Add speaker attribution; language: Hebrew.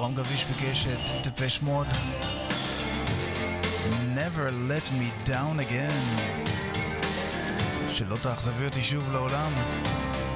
Speaker 1: יורם גביש ביקש את דפש מוד Never let me down again, שלא תאכזבי אותי שוב לעולם.